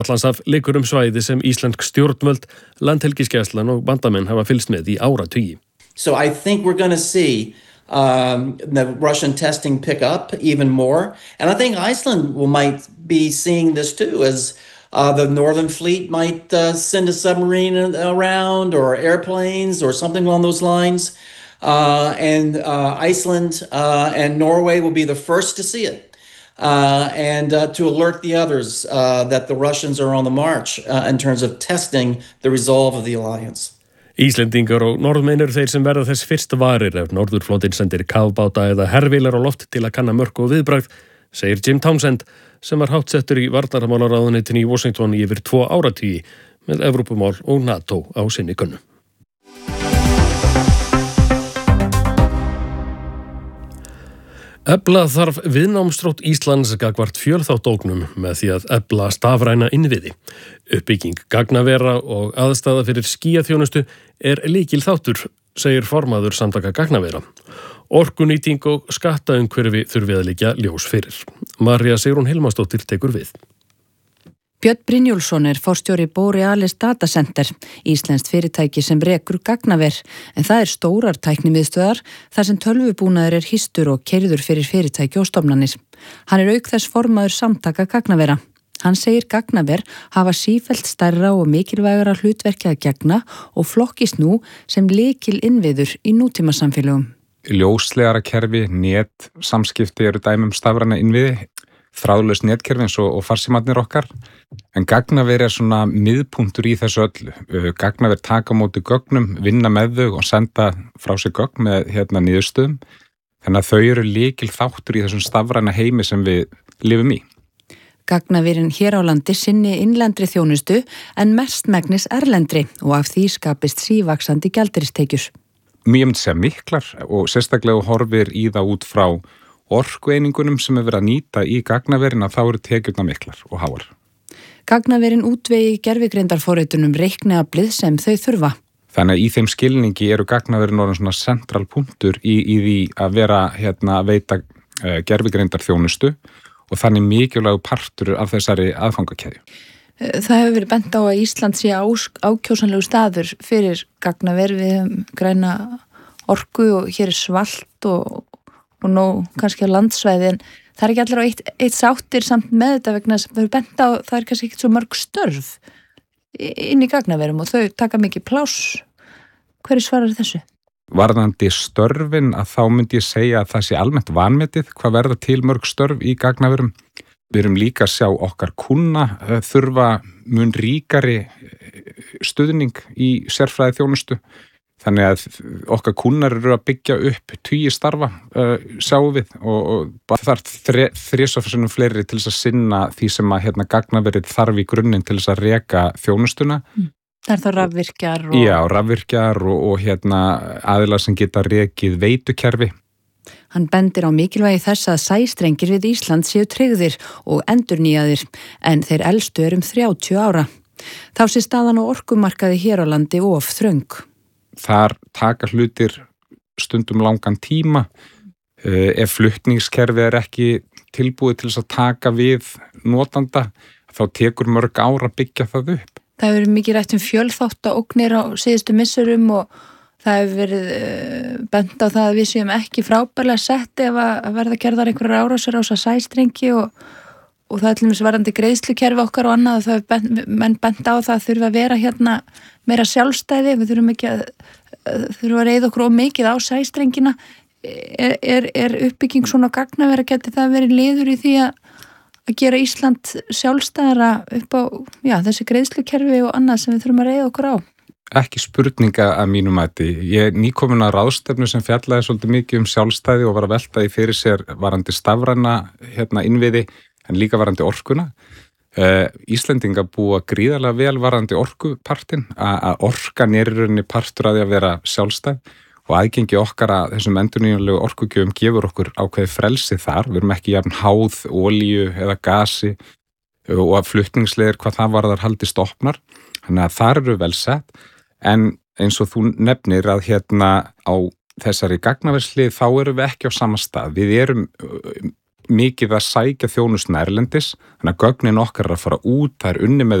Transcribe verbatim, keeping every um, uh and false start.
Atlantshaf liggur um svæði sem íslensk stjórnvöld, landhelgisgæslan og bandamenn hafa fylgst með í áratugi. So I think we're going to see um, the Russian testing pick up even more. And I think Iceland will, might be seeing this too, as uh, the Northern Fleet might uh, send a submarine around or airplanes or something along those lines. Uh, and uh, Iceland uh, and Norway will be the first to see it. Uh, and uh, to alert the others uh, that the Russians are on the march uh, in terms of testing the resolve of the alliance. Íslendingar og Norðmenn eru þeir sem verða þess fyrst varir ef Norðurflotinn sendir kafbáta eða hervélar á loft til að kanna mörk og viðbragð, segir Jim Townsend, sem var háttsettur í varnarmálaráðuneytinu í Washington í yfir tvo áratugi með Evrópumál og NATO á sinni könnu. Efla þarf viðnámsþrótt Íslands gagnvart fjölþáttaógnum með því að efla stafræna innviði. Uppbygging gagnavera og aðstaða fyrir skýjaþjónustu er lykilþáttur, segir formaður samtaka gagnavera. Orkunýting og skattaumhverfi þurfi að liggja ljós fyrir. Marja Sigrún Hilmarsdóttir tekur við. Björn Brynjólfsson er forstjóri Borealis Data Center, íslenskt fyrirtæki sem rekur gagnaver, en það er stórar tæknimiðstöðar þar sem tölvubúnaður er hýstur og keyrður fyrir fyrirtæki og stofnanir. Hann er auk þess formaður samtaka gagnavera. Hann segir gagnaver hafa sífellt stærra og mikilvægara hlutverki að gegna og flokkist nú sem lykil innviður í nútímasamfélögum. Ljóslegara kerfi, net, samskipti eru dæmum stafræna innviði, þráðlaus netkerfi eins og, og farsímarnir okkar, en gagnaver er svona miðpunktur í þessu öllu. Gagnaver taka á móti gögnum, vinna með þau og senda frá sig gögn með hérna niðurstöðum, þannig að þau eru lykil þáttur í þessum stafræna heimi sem við lifum í. Gagnaverin hér á landi sinni innlendri þjónustu en mestmegnis erlendri og af því skapist sívaxandi gjaldeyristekjur. Mjög myndi segja miklar og sérstaklega horfir í það út frá orkueiningunum sem er verið að nýta í gagnaverin að þá eru tekjurnar miklar og háar. Gagnaverin útvegi gervigreindarforritunum reikniaflið sem þau þurfa. Þannig að í þeim skilningi eru gagnaverin orðin svona central punktur í, í því að vera hérna að veita uh, gervigreindarþjónustu og þannig mikilvægur partur af þessari aðfangakeðju. Það hefur verið bent á að Ísland sé ákjósanlegu staður fyrir gagnaver, við græna orku og hér er svalt og og nú kannski á landsvæði, en það er ekki allir á eitt, eitt sáttir samt með þetta vegna sem þau eru bent á, það er kannski ekki svo mörg störf inn í gagnaverum og þau taka mikið pláss. Hverju svarar þessu? Varðandi störfin að þá myndi ég segja að það sé almennt vanmetið hvað verða til mörg störf í gagnaverum. Við erum líka að sjá okkar kunna þurfa mun ríkari stuðning í sérfræði þjónustu. Þannig að okkar kunnar eru að byggja upp tugi starfa, uh, sjáum við, og, og það er þrisvarsinnum fleiri til þess að sinna því sem að hérna, gagnaverið þarf í grunninn til þess að reka þjónustuna. Mm. Það er þá rafvirkjar og... Já, rafvirkjar og, og hérna, aðilar sem geta rekið veitukerfi. Hann bendir á mikilvægi þess að sæstrengir við Ísland séu tryggðir og endurnýjaðir, en þeir elstu er um þrjátíu ára. Þá sé staðan á orkumarkaði hér á landi of þröng. Þar taka hlutir stundum langan tíma. Ef flutningskerfi er ekki tilbúið til þess að taka við notanda, þá tekur mörg ár að byggja það upp. Það hefur verið mikið rætt um fjölþáttaógnir á síðustu missurum og það hefur verið bent á það að við séum ekki frábærlega sett ef að verða gerðar einhverjar árásir á þessa sæstrengi og, og það er til dæmis varðandi greiðslukerfi okkar og annað, það er menn bent á það að þurfa að vera hérna meira sjálfstæði, við þurfum ekki að, þurfum að reyða okkur of mikið á sæstrengina. Er, er, er uppbygging svona gagnavera, geti það verið liður í því að, að gera Ísland sjálfstæðara upp á já, þessi greiðslukerfi og annað sem við þurfum að reyða okkur á? Ekki spurninga að mínu mati. Ég er nýkomin að ráðstefnu sem fjallaði svolítið mikið um sjálfstæði og var að velta því fyrir sér varandi stafræna hérna, innviði en líka varandi orkuna. Uh, Íslendinga búa gríðarlega vel varandi orkupartin, að orkan er í rauninni partur að því að vera sjálfstæð og aðgengi okkar að þessum endurnýjanlegu orkugjöfum gefur okkur ákveði frelsi þar. Við erum ekki jafn háð olíu eða gasi og að flutningsleiðir hvað það varðar haldist opnar. Þannig að þar eru vel sett, en eins og þú nefnir að hérna á þessari gagnaverslið þá erum við ekki á sama stað. Við erum mikið að sækja þjónustuna erlendis, þannig að gögnin okkar er að fara út, það er unni með